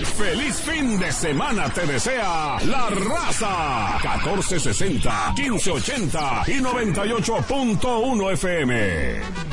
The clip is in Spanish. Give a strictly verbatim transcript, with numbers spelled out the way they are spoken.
Feliz fin de semana te desea La Raza. catorce sesenta, quince ochenta y noventa y ocho punto uno F M.